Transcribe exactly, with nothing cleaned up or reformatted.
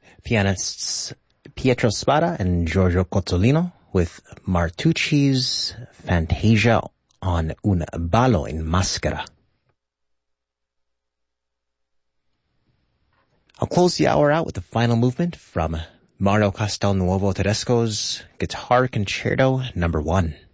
Pianists Pietro Spada and Giorgio Cozzolino with Martucci's Fantasia on Un ballo in maschera. I'll close the hour out with the final movement from Mario Castelnuovo Tedesco's Guitar Concerto number one.